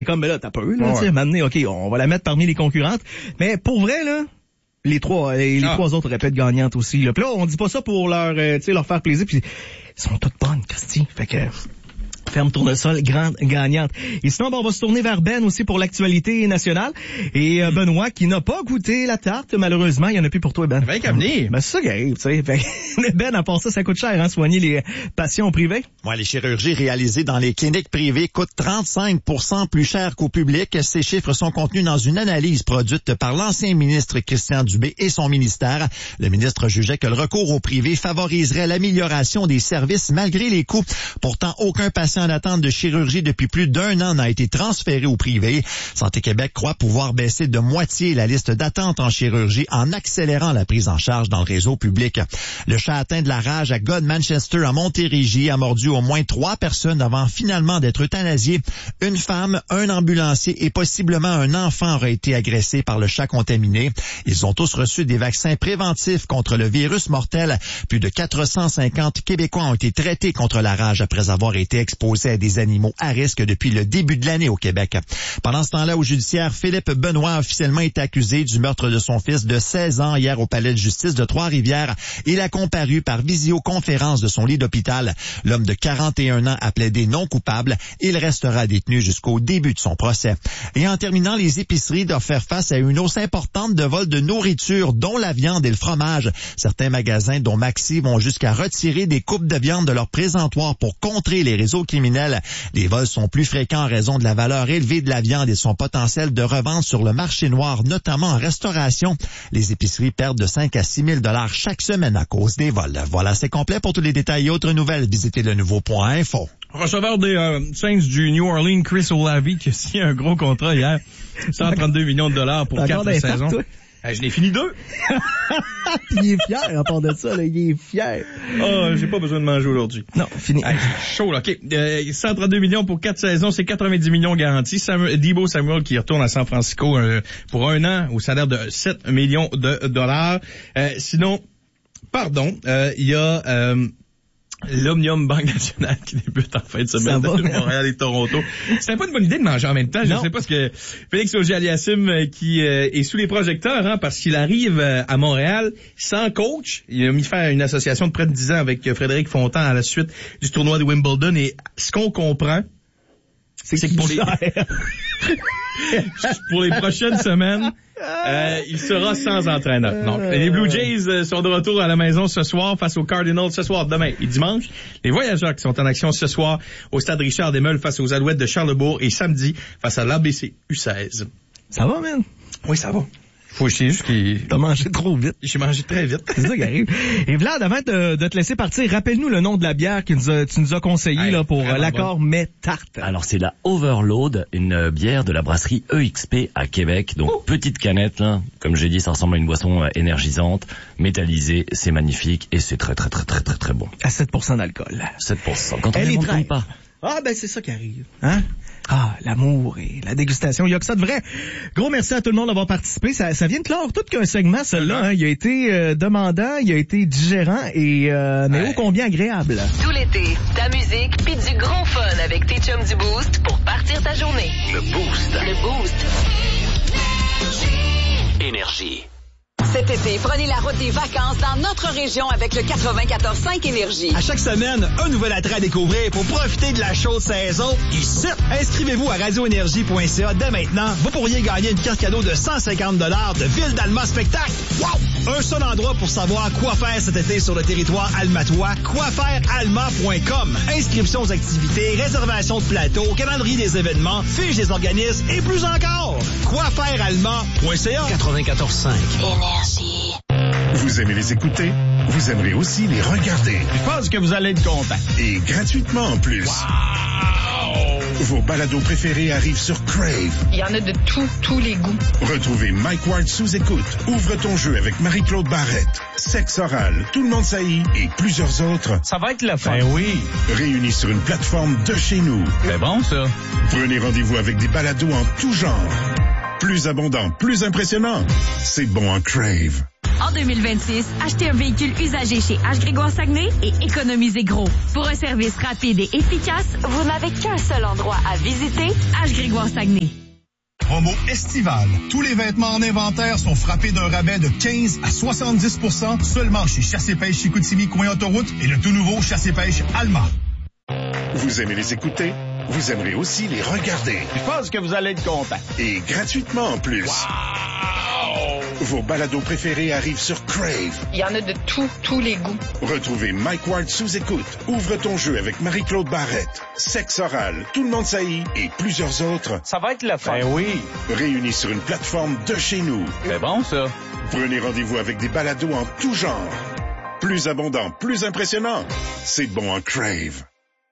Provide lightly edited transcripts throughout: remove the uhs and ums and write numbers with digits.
Comme, ben là, t'as peur, là, tu sais, maintenant, OK, on va la mettre parmi les concurrentes. Mais pour vrai, là, les trois autres auraient pu être gagnantes aussi, là. Puis là, on dit pas ça pour leur faire plaisir, puis ils sont toutes bonnes, Christy. Fait que... Ferme Tournesol, grande gagnante. Et sinon, on va se tourner vers Ben aussi pour l'actualité nationale. Et Benoît, qui n'a pas goûté la tarte, malheureusement, il y en a plus pour toi, Ben. Ben, qu'à venir. Ben, c'est ça qui arrive, tu sais. Mais Ben, à part ça coûte cher, hein, soigner les patients privés. Ouais, les chirurgies réalisées dans les cliniques privées coûtent 35% plus cher qu'au public. Ces chiffres sont contenus dans une analyse produite par l'ancien ministre Christian Dubé et son ministère. Le ministre jugeait que le recours au privé favoriserait l'amélioration des services malgré les coûts. Pourtant, aucun patient en attente de chirurgie depuis plus d'1 an n'a été transféré au privé. Santé Québec croit pouvoir baisser de moitié la liste d'attente en chirurgie en accélérant la prise en charge dans le réseau public. Le chat atteint de la rage à God Manchester en Montérégie a mordu au moins 3 personnes avant finalement d'être euthanasié. Une femme, un ambulancier et possiblement un enfant auraient été agressés par le chat contaminé. Ils ont tous reçu des vaccins préventifs contre le virus mortel. Plus de 450 Québécois ont été traités contre la rage après avoir été exposés à des animaux à risque depuis le début de l'année au Québec. Pendant ce temps-là, au judiciaire, Philippe Benoît a officiellement été accusé du meurtre de son fils de 16 ans hier au palais de justice de Trois-Rivières. Il a comparu par visioconférence de son lit d'hôpital. L'homme de 41 ans a plaidé non coupable. Il restera détenu jusqu'au début de son procès. Et en terminant, les épiceries doivent faire face à une hausse importante de vols de nourriture, dont la viande et le fromage. Certains magasins, dont Maxi, vont jusqu'à retirer des coupes de viande de leur présentoir pour contrer les réseaux criminels. Les vols sont plus fréquents en raison de la valeur élevée de la viande et son potentiel de revente sur le marché noir, notamment en restauration. Les épiceries perdent de 5 à 6 000 $ chaque semaine à cause des vols. Voilà, c'est complet. Pour tous les détails et autres nouvelles, visitez le nouveau.info. Receveur des Saints du New Orleans, Chris Olave, qui a signé un gros contrat hier. 132 millions de dollars pour 4 saisons. Je n'ai fini 2. Il est fier, à part de ça, là, il est fier. J'ai pas besoin de manger aujourd'hui. Non, fini. C'est chaud, là. OK. 132 millions pour 4 saisons, c'est 90 millions garantis. Deebo Samuel qui retourne à San Francisco pour 1 an au salaire de 7 millions de dollars. Sinon, il y a... l'Omnium Banque Nationale qui débute en fin de semaine de Montréal et Toronto. C'est pas une bonne idée de manger en même temps. Je sais pas ce que Félix Auger-Aliassime qui est sous les projecteurs, hein, parce qu'il arrive à Montréal sans coach. Il a mis faire une association de près de 10 ans avec Frédéric Fontan à la suite du tournoi de Wimbledon. Et ce qu'on comprend, c'est que pour les prochaines semaines, il sera sans entraîneur. Donc, les Blue Jays sont de retour à la maison ce soir face aux Cardinals demain et dimanche. Les Voyageurs qui sont en action ce soir au stade Richard Desmeules face aux Alouettes de Charlebourg et samedi face à l'ABC U16. Ça va, man? Oui, ça va. C'est juste qu'il... T'as mangé trop vite. J'ai mangé très vite. C'est ça qui arrive. Et Vlad, avant de te laisser partir, rappelle-nous le nom de la bière que tu nous as conseillé là pour l'accord mais tarte. Alors, c'est la Overload, une bière de la brasserie EXP à Québec. Donc, petite canette, là. Comme j'ai dit, ça ressemble à une boisson énergisante, métallisée. C'est magnifique et c'est très, très, très, très, très, très bon. À 7% d'alcool. 7%. Quand on ne compte pas. Ah, ben, c'est ça qui arrive. Hein? Ah, l'amour et la dégustation. Il y a que ça de vrai. Gros merci à tout le monde d'avoir participé. Ça vient de clore tout qu'un segment, celui-là. Hein. Il a été demandant, il a été digérant et mais ô combien agréable. Tout l'été, ta musique pis du gros fun avec tes chums du Boost pour partir ta journée. Le Boost. Le Boost. Énergie. Cet été, prenez la route des vacances dans notre région avec le 94.5 Énergie. À chaque semaine, un nouvel attrait à découvrir pour profiter de la chaude saison ici. Inscrivez-vous à radioénergie.ca dès maintenant. Vous pourriez gagner une carte cadeau de 150 $ de Ville d'Alma Spectacle. Wow! Un seul endroit pour savoir quoi faire cet été sur le territoire almatois, quoifairealma.com. Inscriptions aux activités, réservation de plateau, calendrier des événements, fiches des organismes et plus encore. Quoifairealma.ca 94.5. Énergie. Vous aimez les écouter? Vous aimerez aussi les regarder. Je pense que vous allez être content. Et gratuitement en plus. Wow! Vos balados préférés arrivent sur Crave. Il y en a de tous les goûts. Retrouvez Mike Ward sous écoute. Ouvre ton jeu avec Marie-Claude Barrette. Sexe oral, Tout le monde saillit et plusieurs autres. Ça va être le fun. Ben oui. Réunis sur une plateforme de chez nous. C'est bon, ça. Prenez rendez-vous avec des balados en tout genre. Plus abondant, plus impressionnant. C'est bon en Crave. En 2026, achetez un véhicule usagé chez H. Grégoire Saguenay et économisez gros. Pour un service rapide et efficace, vous n'avez qu'un seul endroit à visiter, H. Grégoire Saguenay. Promo estivale. Tous les vêtements en inventaire sont frappés d'un rabais de 15 à 70% seulement chez Chasse et Pêche Chicoutimi, coin autoroute et le tout nouveau Chasse et Pêche Alma. Vous aimez les écouter? Vous aimerez aussi les regarder. Je pense que vous allez être content. Et gratuitement en plus. Wow! Vos balados préférés arrivent sur Crave. Il y en a de tous les goûts. Retrouvez Mike Ward sous écoute. Ouvre ton jeu avec Marie-Claude Barrette. Sexe oral, Tout le monde saillit et plusieurs autres. Ça va être le fun. Ben oui. Réunis sur une plateforme de chez nous. C'est bon, ça. Prenez rendez-vous avec des balados en tout genre. Plus abondant, plus impressionnant. C'est bon en Crave.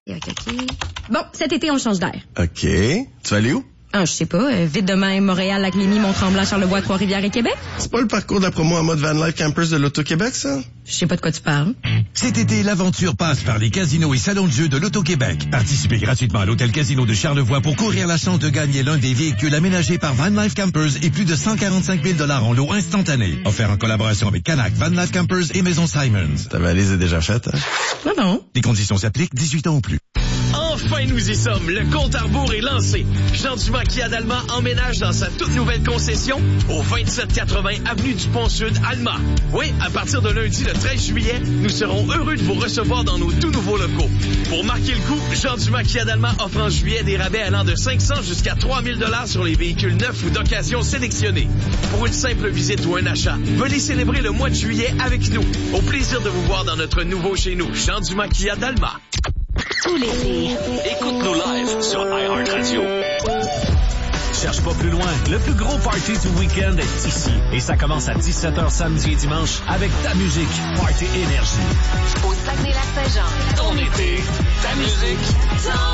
Bon, cet été, on change d'air. OK. Tu vas aller où? Ah, je sais pas. Vite demain, Montréal, Lac-Lémy, Mont-Tremblant, Charlevoix, Trois-Rivières et Québec. C'est pas le parcours de la promo en mode Van Life Campers de l'Auto-Québec, ça? Je sais pas de quoi tu parles. Cet été, l'aventure passe par les casinos et salons de jeux de l'Auto-Québec. Participez gratuitement à l'Hôtel Casino de Charlevoix pour courir la chance de gagner l'un des véhicules aménagés par Van Life Campers et plus de 145 000 en lot instantané. Offert en collaboration avec Canac, Van Life Campers et Maison Simons. Ta valise est déjà faite, hein? Non. Les conditions s'appliquent, 18 ans ou plus. Enfin, nous y sommes. Le compte à rebours est lancé. Jean Dumas Kia d'Alma emménage dans sa toute nouvelle concession au 2780 Avenue du Pont-Sud, Alma. Oui, à partir de lundi, le 13 juillet, nous serons heureux de vous recevoir dans nos tout nouveaux locaux. Pour marquer le coup, Jean Dumas Kia d'Alma offre en juillet des rabais allant de 500 jusqu'à 3000 $ sur les véhicules neufs ou d'occasion sélectionnés. Pour une simple visite ou un achat, venez célébrer le mois de juillet avec nous. Au plaisir de vous voir dans notre nouveau chez nous, Jean Dumas Kia d'Alma. Tous l'été. Écoute-nous live sur iHeartRadio. Cherche pas plus loin. Le plus gros party du week-end est ici. Et ça commence à 17h samedi et dimanche avec ta musique. Party Énergie. Au Saguenay-Lac-Saint-Jean. Ton été, ta musique, ton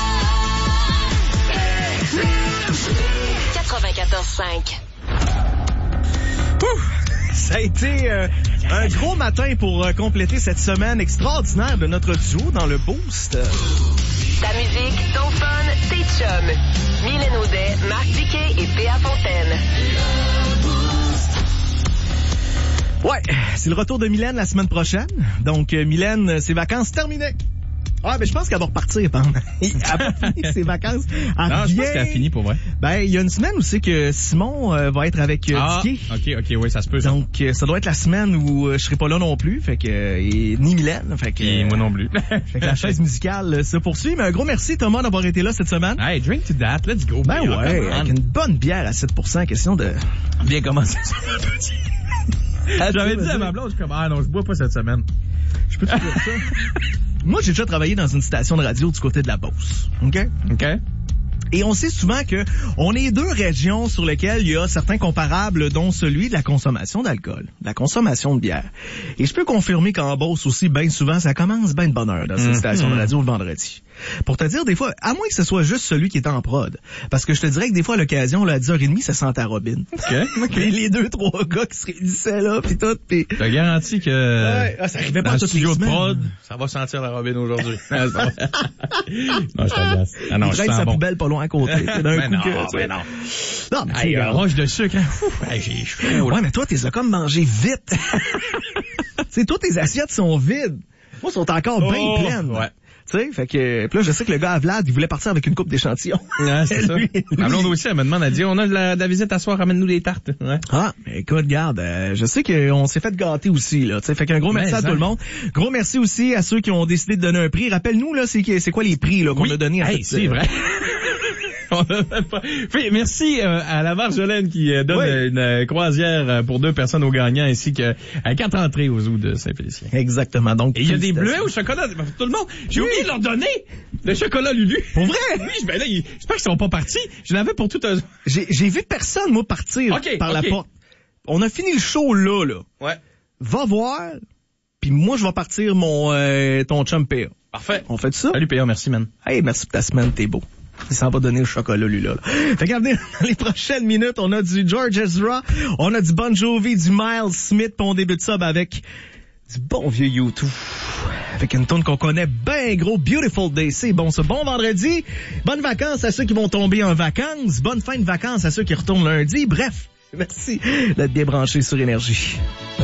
fun. 94.5. Ça a été un gros matin pour compléter cette semaine extraordinaire de notre duo dans le Boost. Ta musique, ton fun, tes chums. Mylène Audet, Marc Diquet et P.A. Fontaine. Ouais, c'est le retour de Mylène la semaine prochaine. Donc, Mylène, ses vacances terminées. Ah, ben je pense qu'elle va repartir pendant. Elle va finir ses vacances. Non, je pense qu'elle a fini pour vrai. Ben, il y a une semaine où c'est que Simon va être avec Diquet. OK, oui, ça se peut. Donc, ça doit être la semaine où je serai pas là non plus. Fait que, et ni Mylène. Fait que. Et moi non plus. Fait que la chaise musicale se poursuit. Mais un gros merci, Thomas, d'avoir été là cette semaine. Hey, drink to that. Let's go. Ben ouais, avec une bonne bière à 7%, question de bien commencer. J'avais dit à ma blonde, je suis comme, non, je bois pas cette semaine. Je peux te dire ça? Moi, j'ai déjà travaillé dans une station de radio du côté de la Beauce. OK? Et on sait souvent que on est deux régions sur lesquelles il y a certains comparables, dont celui de la consommation d'alcool, de la consommation de bière. Et je peux confirmer qu'en Beauce aussi, bien souvent, ça commence bien de bonne heure dans cette station de radio le vendredi. Pour te dire, des fois, à moins que ce soit juste celui qui est en prod. Parce que je te dirais que des fois, à l'occasion, là, à 10h30, ça sent à Robin. OK. Les 2-3 gars qui se réunissaient là, pis tout, pis... Je te garantis que... Ouais, ça arrivait pas dans à toutes les studio de semaines. prod, ça va sentir la Robin aujourd'hui. Non, je t'agace. Ah non, il je traîne sens sa bon. poubelle pas loin à côté. D'un coup non, que, mais non. Non, mais Hey, un roche de sucre, hein. Hey, j'ai chaud. Ouais, mais toi, t'es comme mangé vite. C'est toi, tes assiettes sont vides. Moi, sont encore bien pleines. Ouais. Tu sais, fait que, pis là, je sais que le gars à Vlad, il voulait partir avec une coupe d'échantillons. Ouais, c'est ça. Ma blonde aussi, elle me demande, elle dit, on a de la visite à soir, ramène-nous des tartes. Ouais. Ah, mais écoute, garde, je sais qu'on s'est fait gâter aussi, là. Tu sais, fait qu'un gros merci à tout le monde. Gros merci aussi à ceux qui ont décidé de donner un prix. Rappelle-nous, là, c'est quoi les prix, là, qu'on a donnés à cette... c'est vrai. On a même pas... Merci à la Marjolaine qui donne une croisière pour 2 personnes aux gagnants ainsi que 4 entrées aux zoo de Saint-Félicien. Exactement. Donc, et il y a des bleuets au chocolat pour tout le monde. J'ai oublié de leur donner le chocolat Lulu. Pour vrai? Oui, ben là, j'espère qu'ils sont pas partis. Je l'avais pour tout un... J'ai vu personne, moi, partir par la porte. On a fini le show là. Ouais. Va voir, puis moi, je vais partir ton chum P.A. Parfait. On fait ça? Salut P.A., merci, man. Hey, merci pour ta semaine, t'es beau. Il s'en va donner le chocolat, lui, là. Fait qu'à venir, dans les prochaines minutes, on a du George Ezra, on a du Bon Jovi, du Miles Smith, puis on débute ça avec du bon vieux U2. Avec une tune qu'on connaît bien gros, Beautiful Day. C'est bon, ça. Bon vendredi. Bonnes vacances à ceux qui vont tomber en vacances. Bonne fin de vacances à ceux qui retournent lundi. Bref, merci d'être bien branchés sur Énergie.